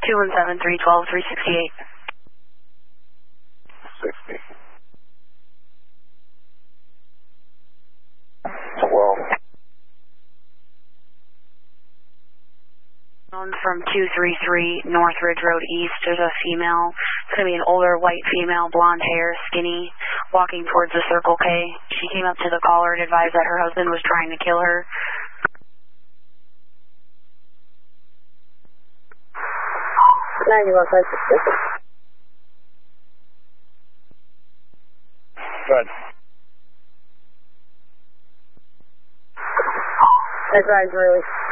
217-312-368. 60. 12. From 233 North Ridge Road East, there's a female. It's going to be an older white female, blonde hair, skinny, walking towards the Circle K. She came up to the caller and advised that her husband was trying to kill her. Good. Advise release.